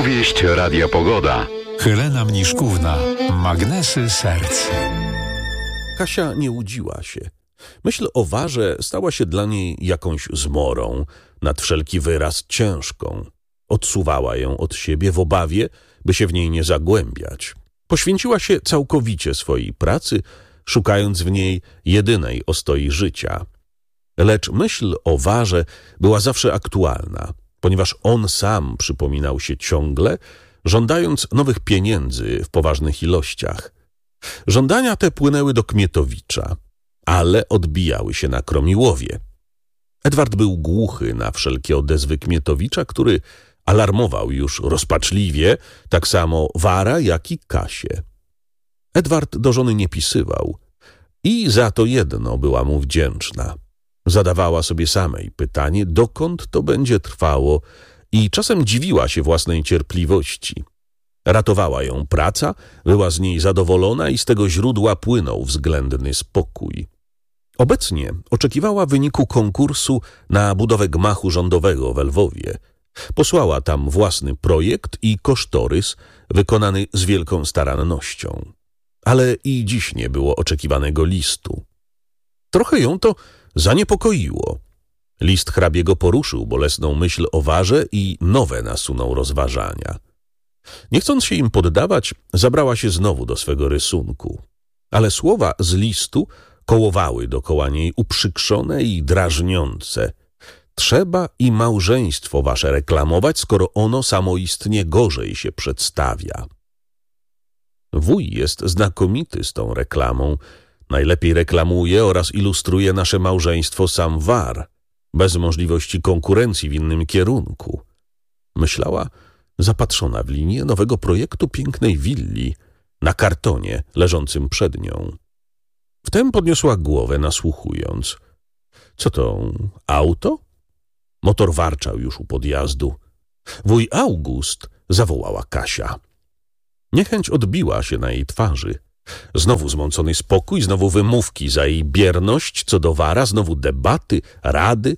Opowieść Radia Pogoda. Helena Mniszkówna. Magnesy serc. Kasia nie łudziła się. Myśl o Warze stała się dla niej jakąś zmorą, nad wszelki wyraz ciężką. Odsuwała ją od siebie w obawie, by się w niej nie zagłębiać. Poświęciła się całkowicie swojej pracy, szukając w niej jedynej ostoi życia. Lecz myśl o Warze była zawsze aktualna, ponieważ on sam przypominał się ciągle, żądając nowych pieniędzy w poważnych ilościach. Żądania te płynęły do Kmietowicza, ale odbijały się na Kromiłowie. Edward był głuchy na wszelkie odezwy Kmietowicza, który alarmował już rozpaczliwie tak samo Wara, jak i Kasię. Edward do żony nie pisywał i za to jedno była mu wdzięczna. Zadawała sobie samej pytanie, dokąd to będzie trwało, i czasem dziwiła się własnej cierpliwości. Ratowała ją praca, była z niej zadowolona i z tego źródła płynął względny spokój. Obecnie oczekiwała wyniku konkursu na budowę gmachu rządowego w Lwowie. Posłała tam własny projekt i kosztorys wykonany z wielką starannością. Ale i dziś nie było oczekiwanego listu. Trochę ją to zaniepokoiło. List hrabiego poruszył bolesną myśl o Warze i nowe nasunął rozważania. Nie chcąc się im poddawać, zabrała się znowu do swego rysunku. Ale słowa z listu kołowały dokoła niej uprzykrzone i drażniące. Trzeba i małżeństwo wasze reklamować, skoro ono samoistnie gorzej się przedstawia. Wuj jest znakomity z tą reklamą. Najlepiej reklamuje oraz ilustruje nasze małżeństwo sam War, bez możliwości konkurencji w innym kierunku. Myślała, zapatrzona w linię nowego projektu pięknej willi na kartonie leżącym przed nią. Wtem podniosła głowę, nasłuchując. Co to, auto? Motor warczał już u podjazdu. Wuj August, zawołała Kasia. Niechęć odbiła się na jej twarzy. Znowu zmącony spokój, znowu wymówki za jej bierność co do Wara, znowu debaty, rady.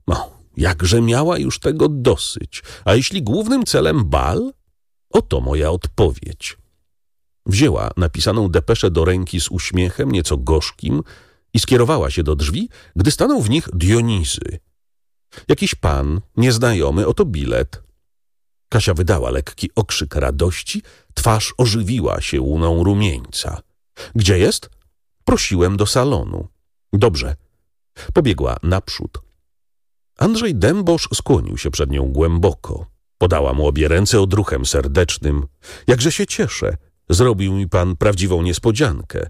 Jakże miała już tego dosyć. A jeśli głównym celem bal? Oto moja odpowiedź. Wzięła napisaną depeszę do ręki z uśmiechem, nieco gorzkim, i skierowała się do drzwi, gdy stanął w nich Dionizy. Jakiś pan, nieznajomy, oto bilet. Kasia wydała lekki okrzyk radości, twarz ożywiła się łuną rumieńca. Gdzie jest? Prosiłem do salonu. Dobrze. Pobiegła naprzód. Andrzej Dębosz skłonił się przed nią głęboko. Podała mu obie ręce odruchem serdecznym. Jakże się cieszę. Zrobił mi pan prawdziwą niespodziankę.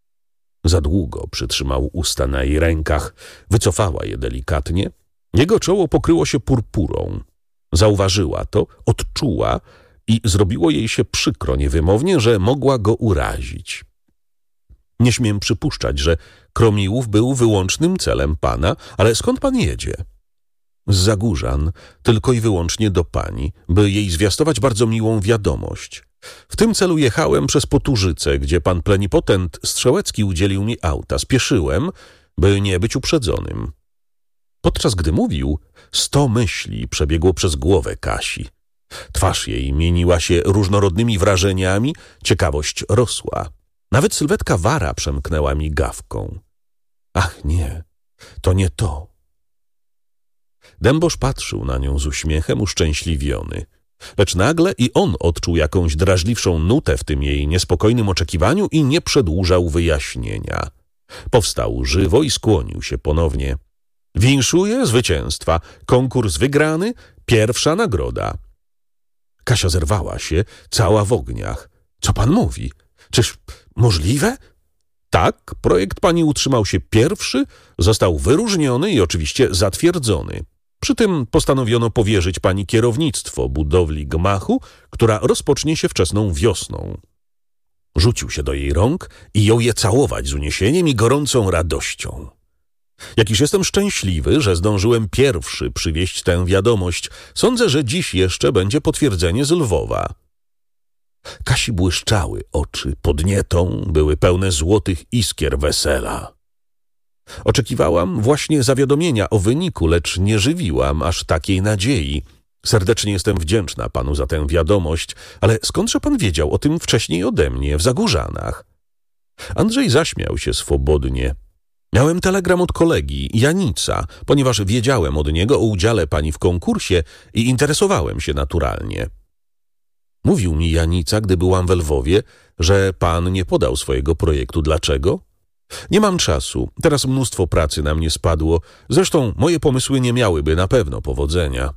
Za długo przytrzymał usta na jej rękach. Wycofała je delikatnie. Jego czoło pokryło się purpurą. Zauważyła to, odczuła i zrobiło jej się przykro niewymownie, że mogła go urazić. Nie śmiem przypuszczać, że Kromiłów był wyłącznym celem pana, ale skąd pan jedzie? Z Zagórzan, tylko i wyłącznie do pani, by jej zwiastować bardzo miłą wiadomość. W tym celu jechałem przez Poturzyce, gdzie pan plenipotent Strzełecki udzielił mi auta. Spieszyłem, by nie być uprzedzonym. Podczas gdy mówił, 100 myśli przebiegło przez głowę Kasi. Twarz jej mieniła się różnorodnymi wrażeniami, ciekawość rosła. Nawet sylwetka Wara przemknęła migawką. Ach nie, to nie to. Dębosz patrzył na nią z uśmiechem uszczęśliwiony. Lecz nagle i on odczuł jakąś drażliwszą nutę w tym jej niespokojnym oczekiwaniu i nie przedłużał wyjaśnienia. Powstał żywo i skłonił się ponownie. Winszuję zwycięstwa. Konkurs wygrany, pierwsza nagroda. Kasia zerwała się, cała w ogniach. Co pan mówi? Czyż możliwe? Tak, projekt pani utrzymał się pierwszy, został wyróżniony i oczywiście zatwierdzony. Przy tym postanowiono powierzyć pani kierownictwo budowli gmachu, która rozpocznie się wczesną wiosną. Rzucił się do jej rąk i jął je całować z uniesieniem i gorącą radością. Jakiż jestem szczęśliwy, że zdążyłem pierwszy przywieźć tę wiadomość. Sądzę, że dziś jeszcze będzie potwierdzenie z Lwowa. Kasi błyszczały oczy, podnietą, były pełne złotych iskier wesela. Oczekiwałam właśnie zawiadomienia o wyniku, lecz nie żywiłam aż takiej nadziei. Serdecznie jestem wdzięczna panu za tę wiadomość, ale skądże pan wiedział o tym wcześniej ode mnie, w Zagórzanach? Andrzej zaśmiał się swobodnie. Miałem telegram od kolegi, Janica, ponieważ wiedziałem od niego o udziale pani w konkursie i interesowałem się naturalnie. Mówił mi Janica, gdy byłam we Lwowie, że pan nie podał swojego projektu. Dlaczego? Nie mam czasu. Teraz mnóstwo pracy na mnie spadło. Zresztą moje pomysły nie miałyby na pewno powodzenia.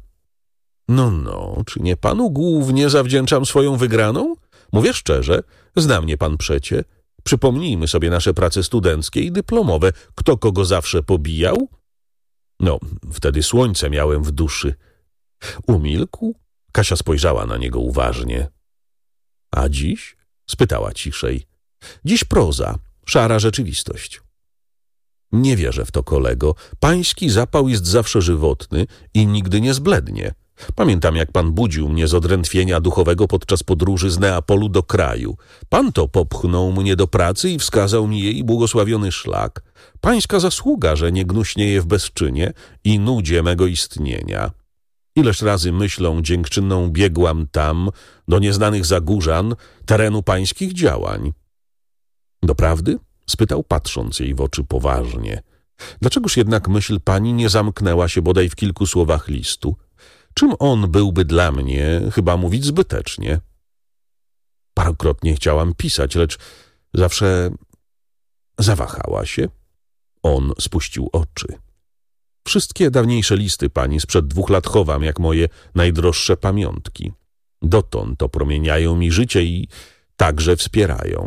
No, czy nie panu głównie zawdzięczam swoją wygraną? Mówię szczerze, zna mnie pan przecie. Przypomnijmy sobie nasze prace studenckie i dyplomowe. Kto kogo zawsze pobijał? No, wtedy słońce miałem w duszy. Umilkł? Kasia spojrzała na niego uważnie. A dziś? Spytała ciszej. Dziś proza, szara rzeczywistość. Nie wierzę w to, kolego. Pański zapał jest zawsze żywotny i nigdy nie zblednie. Pamiętam, jak pan budził mnie z odrętwienia duchowego podczas podróży z Neapolu do kraju. Pan to popchnął mnie do pracy i wskazał mi jej błogosławiony szlak. Pańska zasługa, że nie gnuśnieje w bezczynie i nudzie mego istnienia. Ileż razy myślą dziękczynną biegłam tam, do nieznanych Zagórzan, terenu pańskich działań. Doprawdy? Spytał, patrząc jej w oczy poważnie. Dlaczegoż jednak myśl pani nie zamknęła się bodaj w kilku słowach listu? Czym on byłby dla mnie, chyba mówić zbytecznie? Parokrotnie chciałam pisać, lecz zawsze zawahała się. On spuścił oczy. Wszystkie dawniejsze listy pani sprzed 2 lat chowam, jak moje najdroższe pamiątki. Dotąd opromieniają mi życie i także wspierają.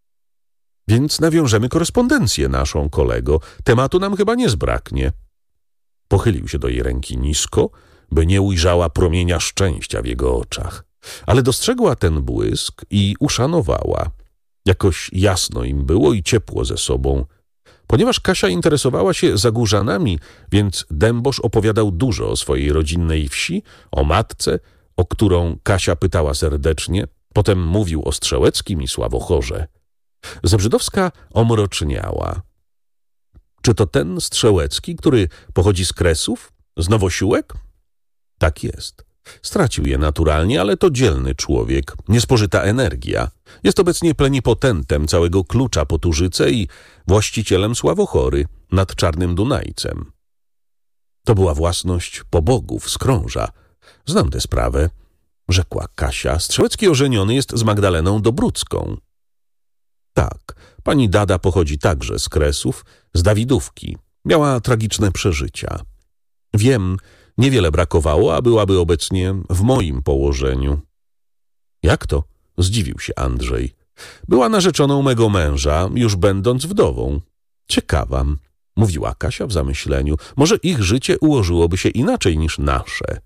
Więc nawiążemy korespondencję naszą, kolego. Tematu nam chyba nie zbraknie. Pochylił się do jej ręki nisko, by nie ujrzała promienia szczęścia w jego oczach. Ale dostrzegła ten błysk i uszanowała. Jakoś jasno im było i ciepło ze sobą. Ponieważ Kasia interesowała się Zagórzanami, więc Dębosz opowiadał dużo o swojej rodzinnej wsi, o matce, o którą Kasia pytała serdecznie. Potem mówił o Strzałeckim i Sławochorze. Zebrzydowska omroczniała. Czy to ten Strzałecki, który pochodzi z Kresów? Z Nowosiłek? Tak jest. Stracił je naturalnie, ale to dzielny człowiek, niespożyta energia. Jest obecnie plenipotentem całego Klucza po Turzyce i właścicielem Sławochory nad Czarnym Dunajcem. To była własność pobogów z Krąża. Znam tę sprawę, rzekła Kasia. Strzałecki ożeniony jest z Magdaleną Dobrucką. Tak, pani Dada pochodzi także z Kresów, z Dawidówki. Miała tragiczne przeżycia. Wiem, niewiele brakowało, a byłaby obecnie w moim położeniu. Jak to? Zdziwił się Andrzej. Była narzeczoną mego męża, już będąc wdową. Ciekawa, mówiła Kasia w zamyśleniu. Może ich życie ułożyłoby się inaczej niż nasze.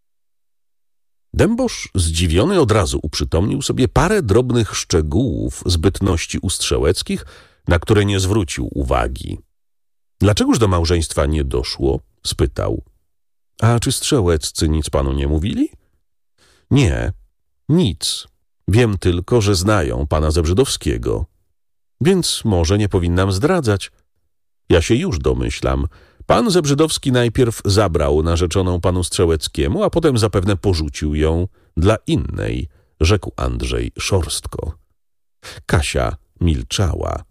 Dębosz, zdziwiony, od razu uprzytomnił sobie parę drobnych szczegółów z bytności u Strzałeckich, na które nie zwrócił uwagi. Dlaczegoż do małżeństwa nie doszło? Spytał. A czy Strzałeccy nic panu nie mówili? Nie, nic. Wiem tylko, że znają pana Zebrzydowskiego. Więc może nie powinnam zdradzać. Ja się już domyślam. Pan Zebrzydowski najpierw zabrał narzeczoną panu Strzałeckiemu, a potem zapewne porzucił ją dla innej, rzekł Andrzej szorstko. Kasia milczała.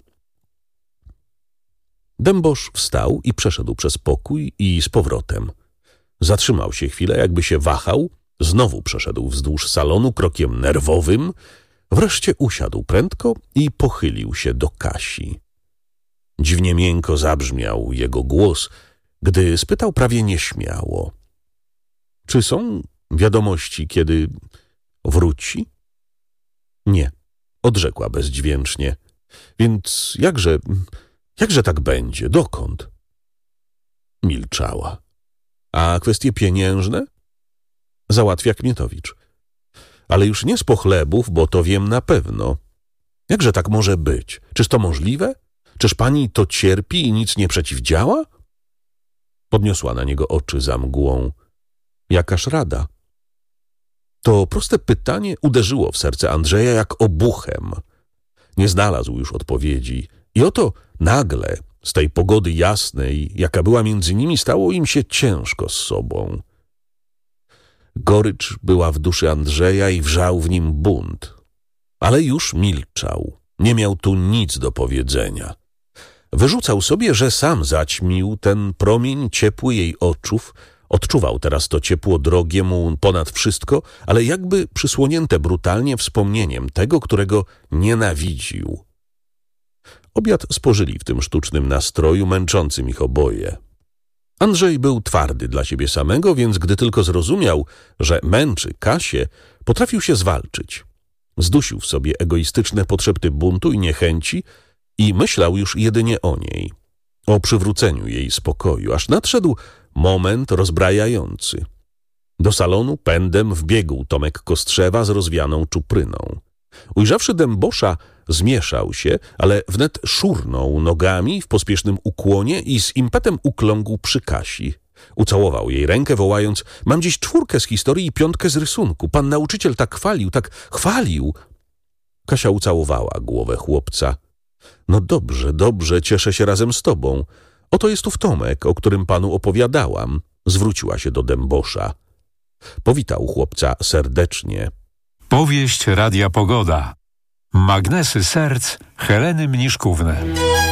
Dębosz wstał i przeszedł przez pokój i z powrotem. Zatrzymał się chwilę, jakby się wahał, znowu przeszedł wzdłuż salonu krokiem nerwowym, wreszcie usiadł prędko i pochylił się do Kasi. Dziwnie miękko zabrzmiał jego głos, gdy spytał prawie nieśmiało. Czy są wiadomości, kiedy wróci? Nie, odrzekła bezdźwięcznie. Więc jakże tak będzie? Dokąd? Milczała. A kwestie pieniężne? Załatwia Kmietowicz. Ale już nie z pochlebów, bo to wiem na pewno. Jakże tak może być? Czyż to możliwe? Czyż pani to cierpi i nic nie przeciwdziała? Podniosła na niego oczy za mgłą. Jakaż rada? To proste pytanie uderzyło w serce Andrzeja jak obuchem. Nie znalazł już odpowiedzi. I oto nagle, z tej pogody jasnej, jaka była między nimi, stało im się ciężko z sobą. Gorycz była w duszy Andrzeja i wrzał w nim bunt. Ale już milczał. Nie miał tu nic do powiedzenia. Wyrzucał sobie, że sam zaćmił ten promień ciepły jej oczów. Odczuwał teraz to ciepło drogie mu ponad wszystko, ale jakby przysłonięte brutalnie wspomnieniem tego, którego nienawidził. Obiad spożyli w tym sztucznym nastroju, męczącym ich oboje. Andrzej był twardy dla siebie samego, więc gdy tylko zrozumiał, że męczy Kasię, potrafił się zwalczyć. Zdusił w sobie egoistyczne potrzeby buntu i niechęci i myślał już jedynie o niej, o przywróceniu jej spokoju, aż nadszedł moment rozbrajający. Do salonu pędem wbiegł Tomek Kostrzewa z rozwianą czupryną. Ujrzawszy dębosza, zmieszał się, ale wnet szurnął nogami w pospiesznym ukłonie i z impetem ukląkł przy Kasi. Ucałował jej rękę, wołając: mam dziś 4 z historii i 5 z rysunku. Pan nauczyciel tak chwalił, tak chwalił. Kasia ucałowała głowę chłopca. No dobrze, dobrze, cieszę się razem z tobą. Oto jest ów Tomek, o którym panu opowiadałam. Zwróciła się do dębosza. Powitał chłopca serdecznie. Powieść Radia Pogoda. Magnesy serc Heleny Mniszkówny.